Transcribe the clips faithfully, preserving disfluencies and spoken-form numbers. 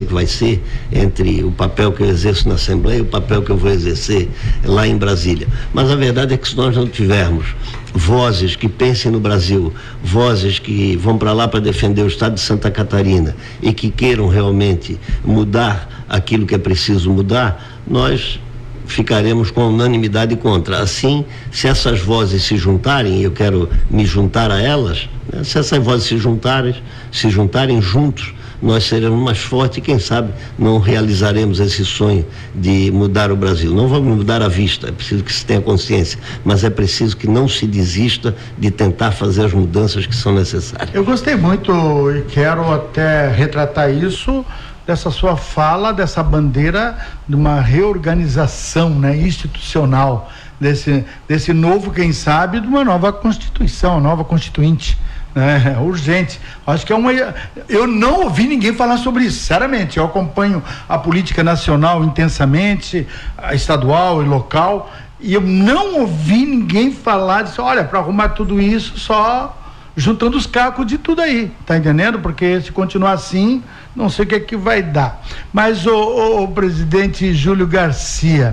que vai ser entre o papel que eu exerço na Assembleia e o papel que eu vou exercer lá em Brasília. Mas a verdade é que se nós não tivermos vozes que pensem no Brasil, vozes que vão para lá para defender o estado de Santa Catarina e que queiram realmente mudar aquilo que é preciso mudar, nós ficaremos com unanimidade contra. Assim, se essas vozes se juntarem, e eu quero me juntar a elas, né? Se essas vozes se juntarem, se juntarem juntos, nós seremos mais fortes e quem sabe não realizaremos esse sonho de mudar o Brasil. Não vamos mudar a vista, é preciso que se tenha consciência, mas é preciso que não se desista de tentar fazer as mudanças que são necessárias. Eu gostei muito e quero até retratar isso dessa sua fala, dessa bandeira de uma reorganização, né, institucional, desse, desse novo, quem sabe, de uma nova Constituição, nova Constituinte, né, urgente. Acho que é uma... Eu não ouvi ninguém falar sobre isso, sinceramente. Eu acompanho a política nacional intensamente, a estadual e local, e eu não ouvi ninguém falar disso. Olha, para arrumar tudo isso, só juntando os cacos de tudo aí, tá entendendo? Porque se continuar assim, não sei o que é que vai dar. Mas o, o, o presidente Júlio Garcia,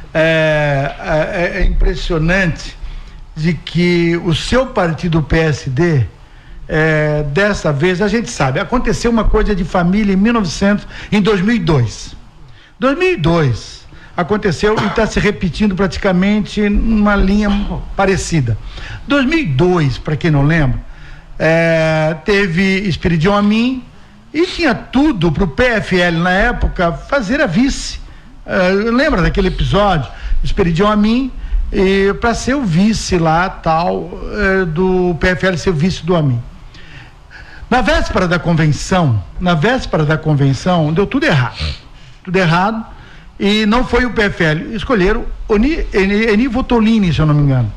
é, é, é impressionante de que o seu partido, o P S D, é, dessa vez, a gente sabe, aconteceu uma coisa de família em mil e novecentos, em dois mil e dois. dois mil e dois aconteceu e está se repetindo praticamente numa linha parecida. dois mil e dois, para quem não lembra, é, teve Esperidião Amin e tinha tudo para o P F L na época fazer a vice. É, lembra daquele episódio? Esperidião Amin para ser o vice lá, tal, é, do P F L ser o vice do Amin. Na véspera da convenção, na véspera da convenção, deu tudo errado. Tudo errado. E não foi o P F L, escolheram Eni, Eni, Eni Votolini, se eu não me engano.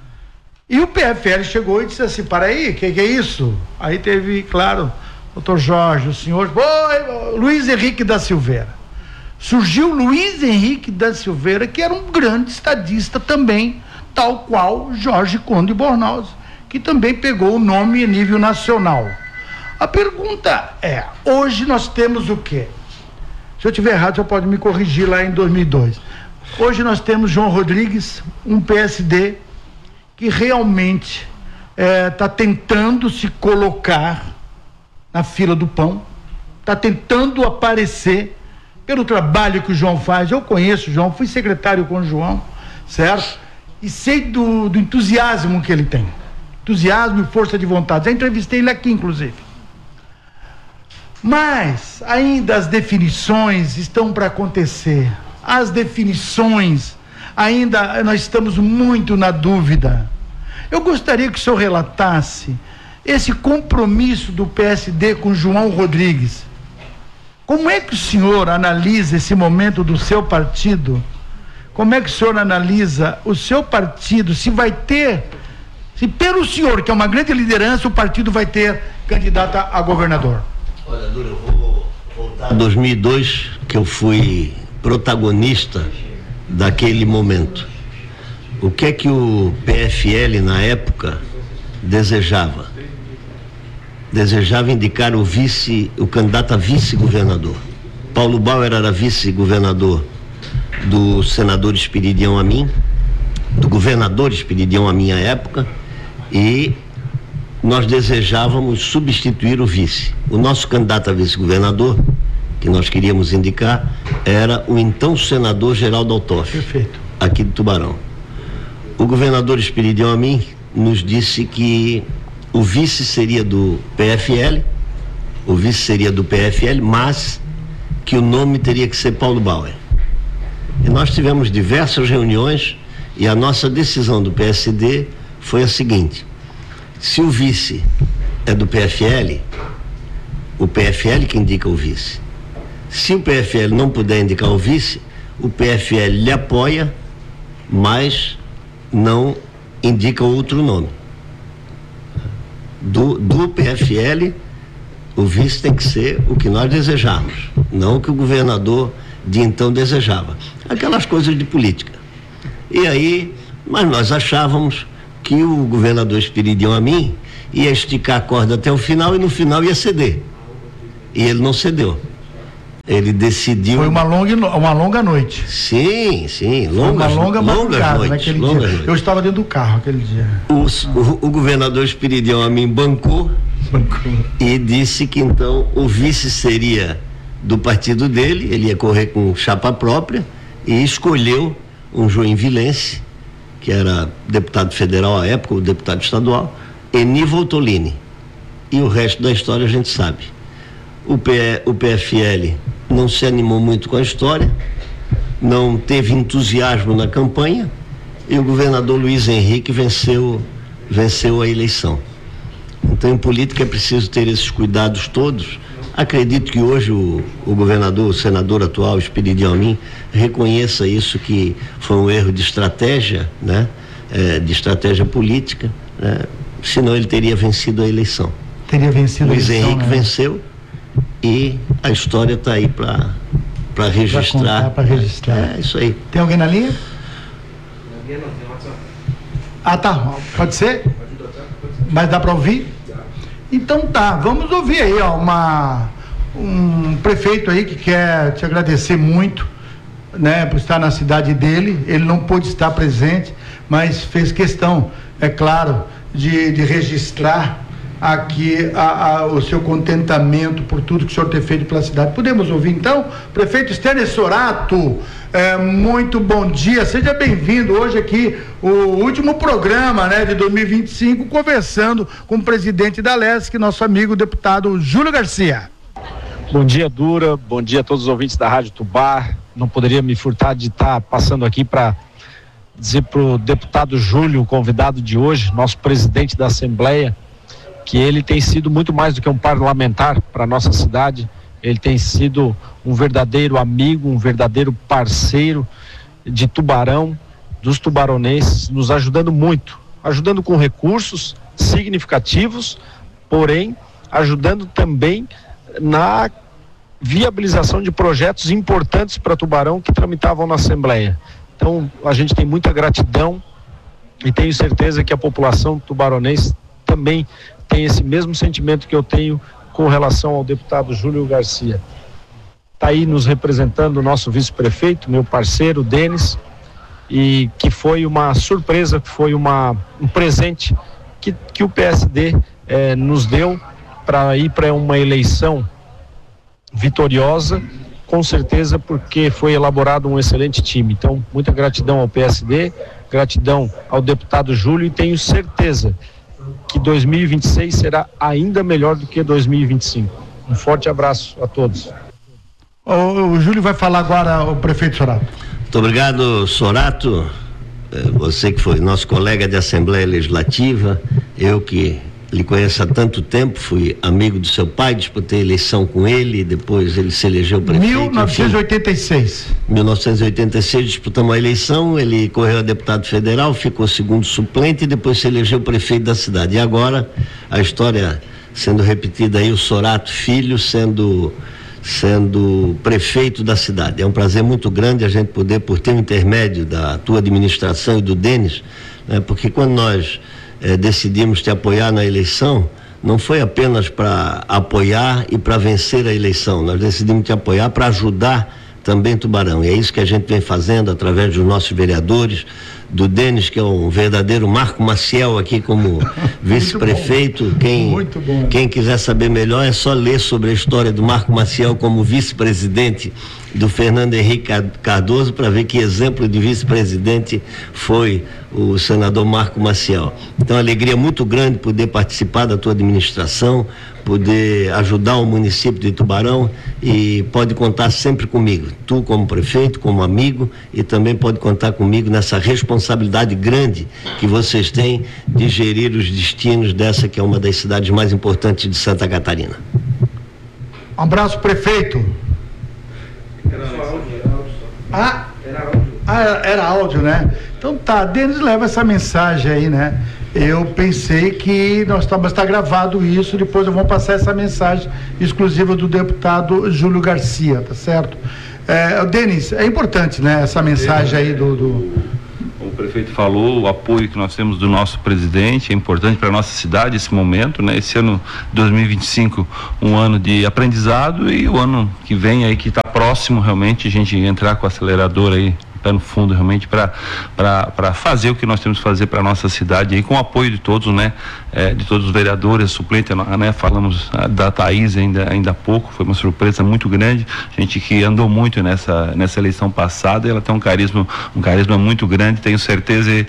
E o P F L chegou e disse assim, para aí, o que, que é isso? Aí teve, claro, doutor Jorge, o senhor, oi, Luiz Henrique da Silveira. Surgiu Luiz Henrique da Silveira, que era um grande estadista também, tal qual Jorge Conde Bornhaus, que também pegou o nome em nível nacional. A pergunta é, hoje nós temos o quê? Se eu estiver errado, você pode me corrigir lá em dois mil e dois. Hoje nós temos João Rodrigues, um P S D que realmente está é, tentando se colocar na fila do pão, está tentando aparecer pelo trabalho que o João faz. Eu conheço o João, fui secretário com o João, certo? E sei do, do entusiasmo que ele tem. Entusiasmo e força de vontade. Já entrevistei ele aqui, inclusive. Mas ainda as definições estão para acontecer. As definições, ainda nós estamos muito na dúvida. Eu gostaria que o senhor relatasse esse compromisso do P S D com João Rodrigues. Como é que o senhor analisa esse momento do seu partido? Como é que o senhor analisa o seu partido? Se vai ter, se pelo senhor, que é uma grande liderança, o partido vai ter candidata a governador. Olha, Dura, eu vou voltar a dois mil e dois, que eu fui protagonista daquele momento. O que é que o P F L, na época, desejava? Desejava indicar o vice, o candidato a vice-governador. Paulo Bauer era vice-governador do senador Esperidião Amin, do governador Esperidião Amin à época, e nós desejávamos substituir o vice. O nosso candidato a vice-governador, que nós queríamos indicar, era o então senador Geraldo Altoff, Perfeito. aqui de Tubarão. O governador Esperidião Amin nos disse que o vice seria do P F L, o vice seria do P F L, mas que o nome teria que ser Paulo Bauer. E nós tivemos diversas reuniões e a nossa decisão do P S D foi a seguinte: se o vice é do P F L, o P F L que indica o vice. Se o P F L não puder indicar o vice, o P F L lhe apoia, mas não indica outro nome. Do, do P F L, o vice tem que ser o que nós desejamos, não o que o governador de então desejava. Aquelas coisas de política. E aí, mas nós achávamos que o governador Esperidião Amin ia esticar a corda até o final e no final ia ceder. E ele não cedeu. Ele decidiu. Foi uma longa, uma longa noite. Sim, sim, longas, uma longa longas noites. Naquele longas dia. Noites. Eu estava dentro do carro aquele dia. O, o, o governador Espiridião Amin bancou, bancou e disse que então o vice seria do partido dele, ele ia correr com chapa própria e escolheu um joinvilense, que era deputado federal à época, o deputado estadual, Eni Voltolini. E o resto da história a gente sabe. O, P, o P F L não se animou muito com a história, não teve entusiasmo na campanha e o governador Luiz Henrique venceu, venceu a eleição. Então, em política é preciso ter esses cuidados todos. Acredito que hoje o, o governador, o senador atual, Espiridião Amin, reconheça isso, que foi um erro de estratégia, né? É, de estratégia política, né? Senão ele teria vencido a eleição. Teria vencido Luiz a eleição, Henrique né? venceu e a história está aí para para registrar. Para registrar. É isso aí. Tem alguém na linha? Ah, tá. Pode ser? Mas dá para ouvir? Então tá, vamos ouvir aí, ó, uma, um prefeito aí que quer te agradecer muito, né, por estar na cidade dele. Ele não pôde estar presente, mas fez questão, é claro, de, de registrar aqui a, a, o seu contentamento por tudo que o senhor tem feito pela cidade. Podemos ouvir então? Prefeito Stênio Sorato, é, muito bom dia, seja bem-vindo. Hoje aqui o último programa, né, de dois mil e vinte e cinco, conversando com o presidente da Lesc, nosso amigo deputado Júlio Garcia. Bom dia, Dura, bom dia a todos os ouvintes da Rádio Tubá. Não poderia me furtar de estar passando aqui para dizer para o deputado Júlio, convidado de hoje, nosso presidente da Assembleia, que ele tem sido muito mais do que um parlamentar para a nossa cidade. Ele tem sido um verdadeiro amigo, um verdadeiro parceiro de Tubarão, dos tubaronenses, nos ajudando muito, ajudando com recursos significativos, porém ajudando também na viabilização de projetos importantes para Tubarão que tramitavam na Assembleia. Então a gente tem muita gratidão e tenho certeza que a população tubaronense também tem esse mesmo sentimento que eu tenho com relação ao deputado Júlio Garcia. Está aí nos representando o nosso vice-prefeito, meu parceiro, Denis, e que foi uma surpresa, que foi uma, um presente que, que o P S D eh, nos deu para ir para uma eleição vitoriosa, com certeza, porque foi elaborado um excelente time. Então, muita gratidão ao P S D, gratidão ao deputado Júlio, e tenho certeza que dois mil e vinte e seis será ainda melhor do que dois mil e vinte e cinco. Um forte abraço a todos. O, o Júlio vai falar agora, o prefeito Sorato. Muito obrigado, Sorato. Você que foi nosso colega de Assembleia Legislativa, eu que lhe conheço há tanto tempo, fui amigo do seu pai, disputei eleição com ele, depois ele se elegeu prefeito. mil novecentos e oitenta e seis. Em mil novecentos e oitenta e seis disputamos a eleição, ele correu a deputado federal, ficou segundo suplente e depois se elegeu prefeito da cidade. E agora a história sendo repetida aí, o Sorato Filho sendo sendo prefeito da cidade. É um prazer muito grande a gente poder, por ter o intermédio da tua administração e do Denis, né, porque quando nós Eh, decidimos te apoiar na eleição, não foi apenas para apoiar e para vencer a eleição, nós decidimos te apoiar para ajudar também Tubarão, e é isso que a gente vem fazendo através dos nossos vereadores, do Denis, que é um verdadeiro Marco Maciel aqui como vice-prefeito. Quem, quem quiser saber melhor é só ler sobre a história do Marco Maciel como vice-presidente do Fernando Henrique Cardoso, para ver que exemplo de vice-presidente foi o senador Marco Maciel. Então, alegria muito grande poder participar da tua administração, poder ajudar o município de Tubarão, e pode contar sempre comigo, tu como prefeito, como amigo, e também pode contar comigo nessa responsabilidade grande que vocês têm de gerir os destinos dessa que é uma das cidades mais importantes de Santa Catarina. Um abraço, prefeito. Era áudio, era áudio só. Ah, era áudio. Ah, era, era áudio, né? Então tá, Denis leva essa mensagem aí, né? Eu pensei que nós estamos, está gravado isso, depois eu vou passar essa mensagem exclusiva do deputado Júlio Garcia, tá certo? É, Denis, é importante, né, essa mensagem aí do... do... Como prefeito falou, o apoio que nós temos do nosso presidente é importante para a nossa cidade esse momento, né? Esse ano dois mil e vinte e cinco, um ano de aprendizado, e o ano que vem aí que está próximo realmente a gente entrar com o acelerador aí pé no fundo realmente para para fazer o que nós temos que fazer para a nossa cidade aí, com o apoio de todos, né? É, de todos os vereadores, suplentes, né? Falamos da Thaís ainda, ainda há pouco, foi uma surpresa muito grande, gente que andou muito nessa, nessa eleição passada, ela tem um carisma, um carisma muito grande, tenho certeza, é,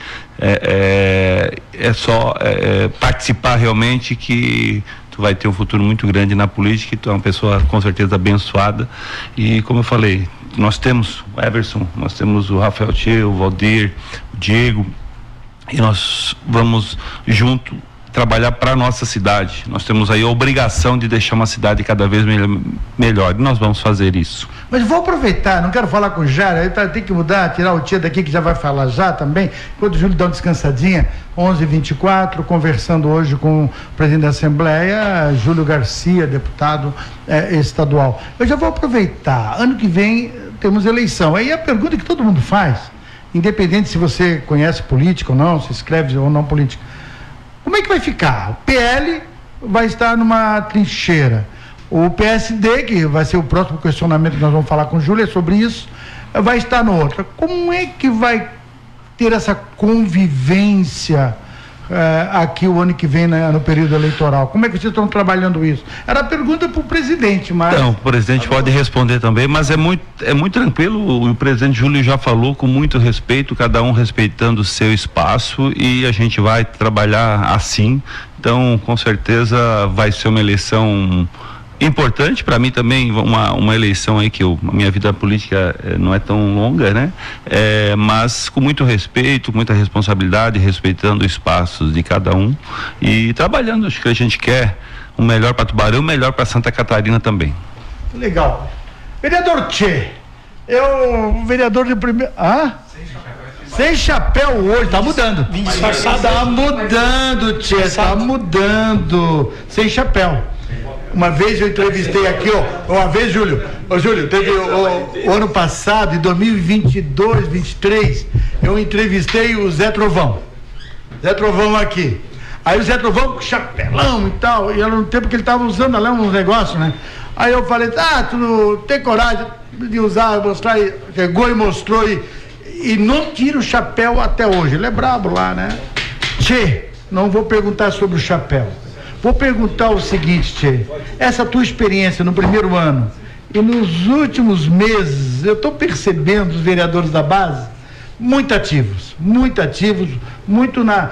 é, é só é, participar realmente que tu vai ter um futuro muito grande na política, e tu é uma pessoa com certeza abençoada, e como eu falei, nós temos o Everson, nós temos o Rafael Tchê, o Valdir, o Diego, e nós vamos junto trabalhar para a nossa cidade. Nós temos aí a obrigação de deixar uma cidade cada vez me- melhor, e nós vamos fazer isso. Mas vou aproveitar, não quero falar com o Jário, aí tá, tem que mudar, tirar o tia daqui que já vai falar já também, enquanto o Júlio dá uma descansadinha, onze e vinte e quatro, conversando hoje com o presidente da Assembleia, Júlio Garcia, deputado eh, estadual. Eu já vou aproveitar, ano que vem temos eleição, aí a pergunta que todo mundo faz, independente se você conhece política ou não, se escreve ou não política, como é que vai ficar? O P L vai estar numa trincheira, o P S D, que vai ser o próximo questionamento que nós vamos falar com o Júlio, é sobre isso, vai estar no outro. Como é que vai ter essa convivência eh, aqui o ano que vem, né, no período eleitoral? Como é que vocês estão trabalhando isso? Era a pergunta para o presidente, mas... Não, o presidente pode responder também, mas é muito, é muito tranquilo, o, o presidente Júlio já falou com muito respeito, cada um respeitando o seu espaço, e a gente vai trabalhar assim, então com certeza vai ser uma eleição importante para mim também, uma, uma eleição aí que eu, a minha vida política eh, não é tão longa, né? Eh, mas com muito respeito, muita responsabilidade, respeitando os espaços de cada um e trabalhando. Acho que a gente quer o melhor para Tubarão, o melhor para Santa Catarina também. Legal. Vereador Tchê, eu, vereador de primeiro... Ah? Sem chapéu hoje, tá mudando. Tá mudando, Tchê, tá mudando. Sem chapéu. Uma vez eu entrevistei aqui, ó, uma vez, Júlio, ô Júlio, teve o, o ano passado, em dois mil e vinte e dois, vinte e três, eu entrevistei o Zé Trovão. Zé Trovão aqui. Aí o Zé Trovão com chapelão e tal, e era no tempo que ele tava usando lá uns negócios, né? Aí eu falei, ah, tu tem coragem de usar, mostrar, e pegou e mostrou, e, e não tira o chapéu até hoje. Ele é brabo lá, né? Tchê, não vou perguntar sobre o chapéu. Vou perguntar o seguinte, Tchê, essa tua experiência no primeiro ano e nos últimos meses, eu estou percebendo os vereadores da base muito ativos, muito ativos, muito na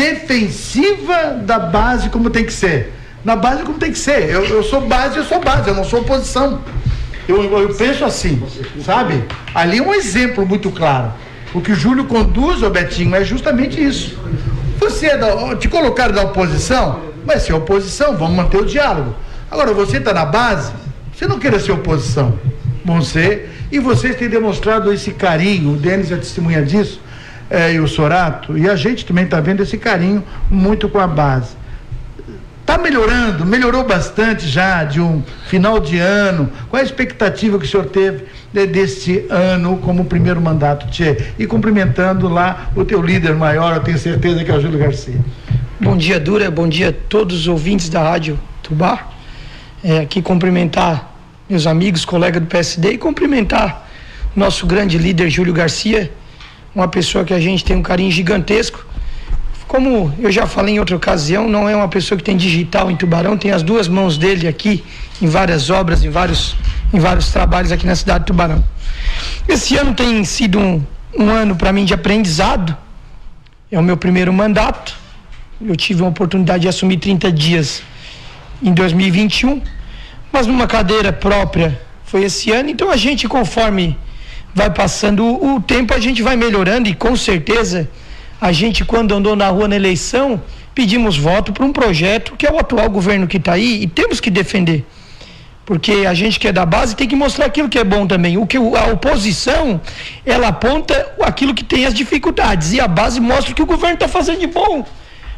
defensiva da base como tem que ser. Na base como tem que ser. Eu, eu sou base, eu sou base, eu não sou oposição. Eu, eu penso assim, sabe? Ali é um exemplo muito claro. O que o Júlio conduz, ô Betinho, é justamente isso. Você é da, te colocaram da oposição, vai ser oposição, vamos manter o diálogo. Agora, você está na base, você não queira ser oposição, vão ser, e vocês têm demonstrado esse carinho, o Denis é testemunha disso, é, e o Sorato, e a gente também está vendo esse carinho muito com a base. Está melhorando, melhorou bastante já de um final de ano. Qual é a expectativa que o senhor teve de, deste ano como primeiro mandato, Tchê? E cumprimentando lá o teu líder maior, eu tenho certeza que é o Júlio Garcia. Bom dia, Dura, bom dia a todos os ouvintes da Rádio Tubá. É, aqui cumprimentar meus amigos, colegas do P S D, e cumprimentar nosso grande líder Júlio Garcia, uma pessoa que a gente tem um carinho gigantesco. Como eu já falei em outra ocasião, não é uma pessoa que tem digital em Tubarão, tem as duas mãos dele aqui em várias obras, em vários, em vários trabalhos aqui na cidade de Tubarão. Esse ano tem sido um, um ano para mim de aprendizado, é o meu primeiro mandato, eu tive a oportunidade de assumir trinta dias em dois mil e vinte e um, mas numa cadeira própria foi esse ano, então a gente, conforme vai passando o, o tempo, a gente vai melhorando, e com certeza a gente, quando andou na rua na eleição, pedimos voto para um projeto que é o atual governo que está aí, e temos que defender, porque a gente que é da base tem que mostrar aquilo que é bom também. O que a oposição, ela aponta aquilo que tem as dificuldades, e a base mostra o que o governo está fazendo de bom.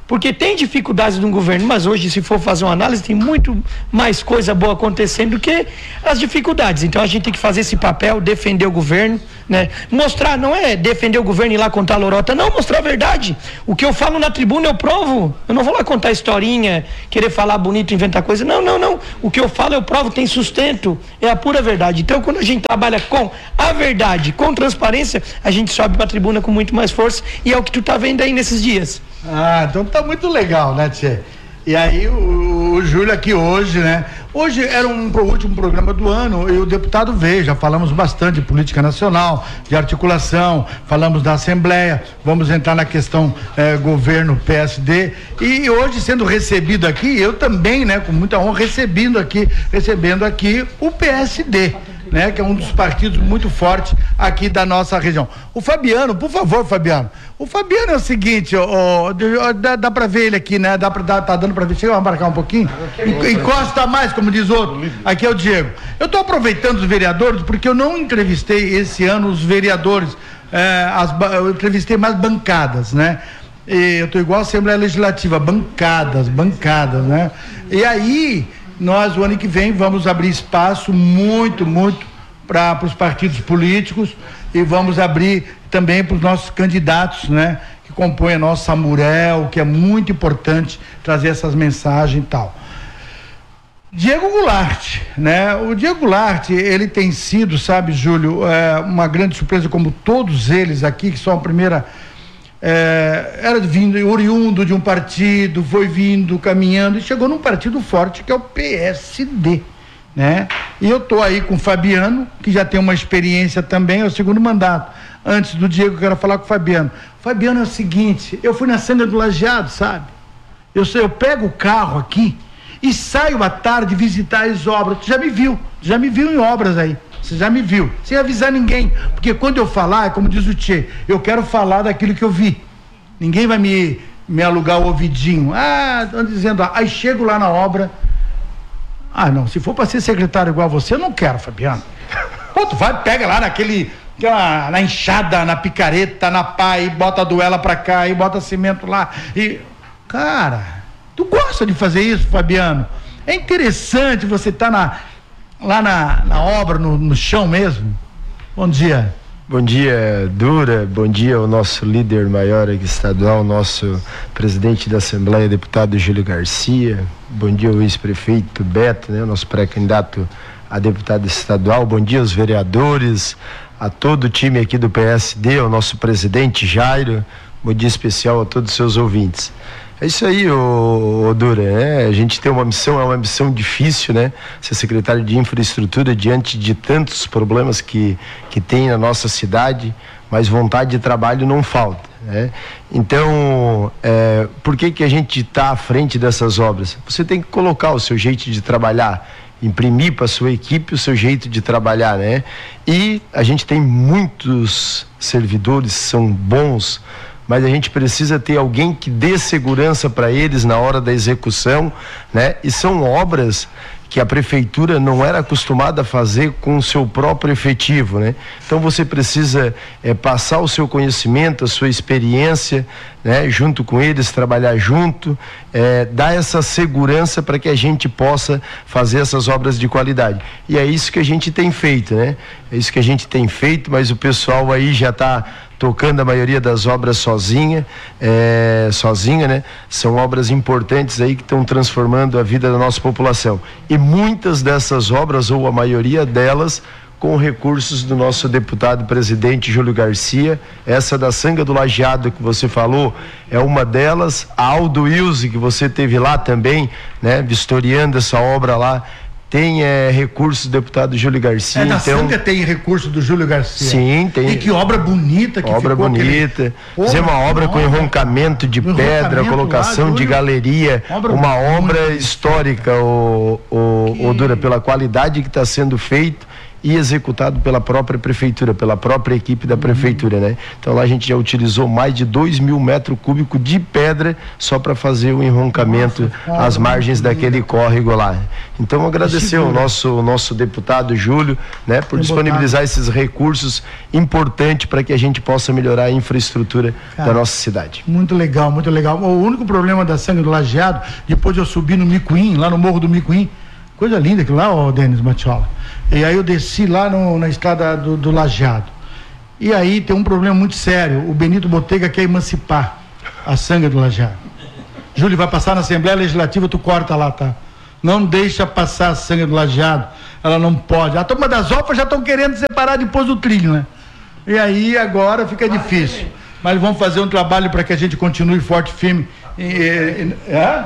Porque tem dificuldades no governo, mas hoje, se for fazer uma análise, tem muito mais coisa boa acontecendo do que as dificuldades. Então a gente tem que fazer esse papel, defender o governo, né? Mostrar, não é defender o governo e ir lá contar a lorota, não, mostrar a verdade. O que eu falo na tribuna eu provo. Eu não vou lá contar historinha, querer falar bonito, inventar coisa. Não, não, não. O que eu falo eu provo, tem sustento, é a pura verdade. Então quando a gente trabalha com a verdade, com transparência, a gente sobe para a tribuna com muito mais força, e é o que tu tá vendo aí nesses dias. Ah, então tá muito legal, né, Tchê? E aí o, o Júlio aqui hoje, né? Hoje era um pro último programa do ano e o deputado veio, já falamos bastante de política nacional, de articulação, falamos da Assembleia, vamos entrar na questão eh, governo P S D, e hoje sendo recebido aqui, eu também, né, com muita honra, recebendo aqui, recebendo aqui o P S D, né, que é um dos partidos muito fortes aqui da nossa região. O Fabiano, por favor, Fabiano. O Fabiano é o seguinte, ó, ó, dá, dá pra ver ele aqui, né? Dá pra, dá, tá dando pra ver. Chega a marcar um pouquinho. Encosta mais, como diz outro. Aqui é o Diego. Eu tô aproveitando os vereadores, porque eu não entrevistei esse ano os vereadores, é, as, eu entrevistei mais bancadas, né? E eu tô igual a Assembleia Legislativa, bancadas, bancadas, né? E aí, nós, o ano que vem, vamos abrir espaço muito, muito para os partidos políticos e vamos abrir também para os nossos candidatos, né? Que compõem a nossa Samurel, que é muito importante trazer essas mensagens e tal. Diego Goulart, né? O Diego Goulart, ele tem sido, sabe, Júlio, é, uma grande surpresa, como todos eles aqui, que são a primeira... É, era vindo, oriundo de um partido, foi vindo, caminhando e chegou num partido forte que é o P S D, né? E eu tô aí com o Fabiano, que já tem uma experiência também, é o segundo mandato. Antes do Diego, eu quero falar com o Fabiano. Fabiano, é o seguinte, eu fui na Sanga do Lajeado, sabe? Eu, sei, eu pego o carro aqui e saio à tarde visitar as obras. Tu já me viu, já me viu em obras aí. Você já me viu, sem avisar ninguém, porque quando eu falar, como diz o Tchê, eu quero falar daquilo que eu vi. Ninguém vai me, me alugar o ouvidinho. Ah, estão dizendo, ah, aí chego lá na obra. Ah, não, se for para ser secretário igual a você, eu não quero, Fabiano. Pô, tu vai, pega lá naquele, aquela, na enxada, na picareta, na pá, e bota a duela pra cá, e bota cimento lá. E, cara, tu gosta de fazer isso, Fabiano? É interessante você estar tá na... lá na, na obra, no, no chão mesmo. Bom dia. Bom dia, Dura. Bom dia ao nosso líder maior aqui estadual, nosso presidente da Assembleia, deputado Júlio Garcia. Bom dia ao ex-prefeito Beto, né, nosso pré-candidato a deputado estadual. Bom dia aos vereadores, a todo o time aqui do P S D, ao nosso presidente Jairo. Bom dia especial a todos os seus ouvintes. É isso aí, ô, ô Dura, né? A gente tem uma missão, é uma missão difícil, né? Ser secretário de infraestrutura diante de tantos problemas que, que tem na nossa cidade, mas vontade de trabalho não falta, né? Então, é, por que que a gente está à frente dessas obras? Você tem que colocar o seu jeito de trabalhar, imprimir para a sua equipe o seu jeito de trabalhar, né? E a gente tem muitos servidores, são bons, mas a gente precisa ter alguém que dê segurança para eles na hora da execução, né? E são obras que a prefeitura não era acostumada a fazer com o seu próprio efetivo, né? Então você precisa é, passar o seu conhecimento, a sua experiência, né? Junto com eles, trabalhar junto, é, dar essa segurança para que a gente possa fazer essas obras de qualidade. E é isso que a gente tem feito, né? É isso que a gente tem feito, mas o pessoal aí já está tocando a maioria das obras sozinha, é, sozinha, né? São obras importantes aí que estão transformando a vida da nossa população. E muitas dessas obras, ou a maioria delas, com recursos do nosso deputado presidente Júlio Garcia. Essa da Sanga do Lajeado que você falou é uma delas. A Aldo Wilson, que você teve lá também, né? Vistoriando essa obra lá, tem é, recursos do deputado Júlio Garcia. É, na então, Sanga tem recurso do Júlio Garcia. Sim, tem. E que obra bonita que obra ficou. bonita. Aquele... Fazer uma obra com enroncamento de pedra, colocação lá, de galeria, obra uma obra bonita. Histórica, o, o, o Dura, pela qualidade que está sendo feito e executado pela própria prefeitura, pela própria equipe da prefeitura, né? Então lá a gente já utilizou mais de dois mil metros cúbicos de pedra só para fazer o enroncamento Nossa, às margens daquele córrego lá. Então agradecer ao nosso, nosso deputado Júlio, né, por disponibilizar esses recursos importantes para que a gente possa melhorar a infraestrutura Cara, da nossa cidade. Muito legal, muito legal. O único problema da Sangue do Lajeado, depois eu subi no Micuim, lá no Morro do Micuim, coisa linda aquilo lá, ó, Denis Matiola. E aí eu desci lá no, na estrada do, do Lajeado. E aí tem um problema muito sério. O Benito Botega quer emancipar a Sangue do Lajeado. Júlio, vai passar na Assembleia Legislativa, tu corta lá, tá? Não deixa passar a Sangue do Lajeado. Ela não pode. A turma das O P A já estão querendo separar depois do trilho, né? E aí agora fica difícil. Mas vamos fazer um trabalho para que a gente continue forte e firme. E, e, e, é?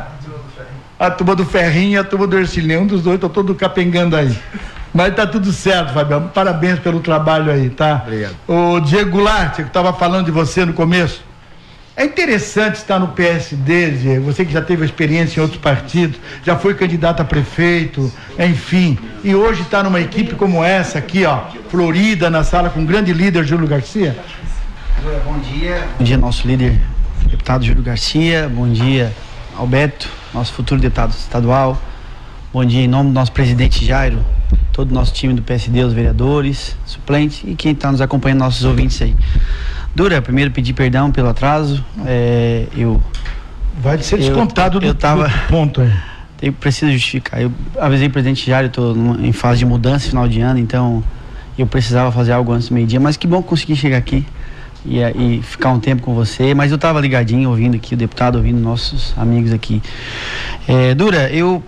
A turma do Ferrinho e a turma do Ercilene, um dos dois, estou todo capengando aí. Mas tá tudo certo, Fabiano. Parabéns pelo trabalho aí, tá? Obrigado. O Diego Goulart, que estava falando de você no começo. É interessante estar no P S D, Diego. Você que já teve experiência em outros partidos, já foi candidato a prefeito, enfim. E hoje está numa equipe como essa aqui, ó, florida, na sala, com o grande líder Júlio Garcia. Bom dia. Bom dia, nosso líder, deputado Júlio Garcia. Bom dia, Alberto, nosso futuro deputado estadual. Bom dia em nome do nosso presidente Jairo, todo o nosso time do P S D, os vereadores, suplentes e quem está nos acompanhando, nossos ouvintes aí. Dura, primeiro pedir perdão pelo atraso. É, eu Vai ser descontado eu, do, eu tava, do ponto aí. Eu preciso justificar. Eu avisei o presidente Jairo, estou em fase de mudança, final de ano, então eu precisava fazer algo antes do meio-dia, mas que bom que consegui chegar aqui e, e ficar um tempo com você. Mas eu estava ligadinho, ouvindo aqui o deputado, ouvindo nossos amigos aqui. É, Dura, eu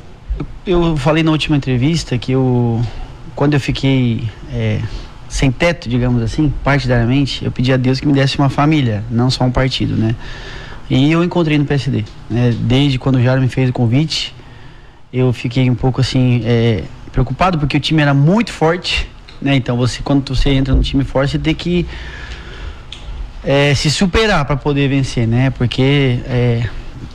Eu falei na última entrevista que eu, quando eu fiquei é, sem teto, digamos assim, partidariamente, eu pedi a Deus que me desse uma família, não só um partido, né? E eu encontrei no P S D, né? Desde quando o Jairo me fez o convite, eu fiquei um pouco assim, é, preocupado, porque o time era muito forte, né? Então você, quando você entra num time forte, você tem que é, se superar para poder vencer, né? Porque é,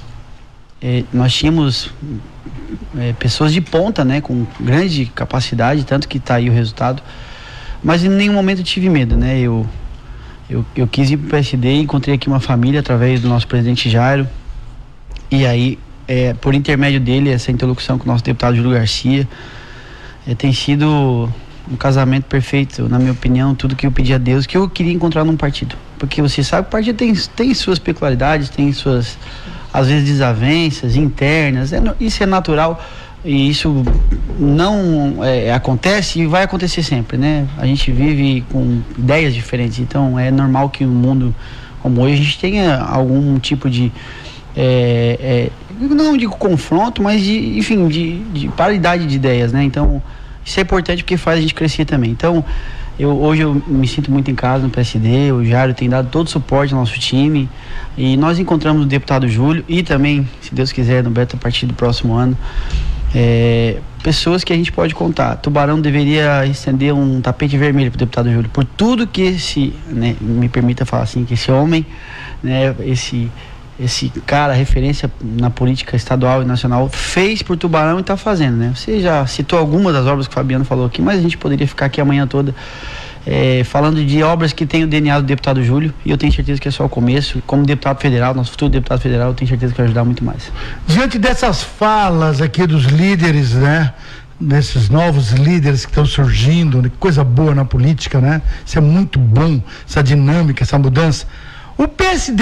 é, nós tínhamos É, pessoas de ponta, né, com grande capacidade, tanto que está aí o resultado, mas em nenhum momento eu tive medo, né? Eu, eu, eu quis ir para o P S D, encontrei aqui uma família através do nosso presidente Jairo, e aí, é, por intermédio dele, essa interlocução com o nosso deputado Júlio Garcia, é, tem sido um casamento perfeito, na minha opinião, tudo que eu pedi a Deus, que eu queria encontrar num partido, porque você sabe que o partido tem, tem suas peculiaridades, tem suas, às vezes, desavenças internas, é, isso é natural e isso não é, acontece e vai acontecer sempre, né? A gente vive com ideias diferentes, então é normal que um mundo como hoje a gente tenha algum tipo de, é, é, não digo confronto, mas de, enfim, de, de paridade de ideias, né? Então isso é importante porque faz a gente crescer também. Então Eu, hoje eu me sinto muito em casa no P S D, o Jairo tem dado todo o suporte ao nosso time e nós encontramos o deputado Júlio e também, se Deus quiser, no Beto, a partir do próximo ano, é, pessoas que a gente pode contar. Tubarão deveria estender um tapete vermelho para o deputado Júlio, por tudo que esse, né, me permita falar assim, que esse homem, né, esse, esse cara, referência na política estadual e nacional, fez por Tubarão e está fazendo, né? Você já citou algumas das obras que o Fabiano falou aqui, mas a gente poderia ficar aqui a manhã toda é, falando de obras que tem o D N A do deputado Júlio, e eu tenho certeza que é só o começo. Como deputado federal, nosso futuro deputado federal, eu tenho certeza que vai ajudar muito mais. Diante dessas falas aqui dos líderes, né? Desses novos líderes que estão surgindo, que coisa boa na política, né? Isso é muito bom, essa dinâmica, essa mudança. O P S D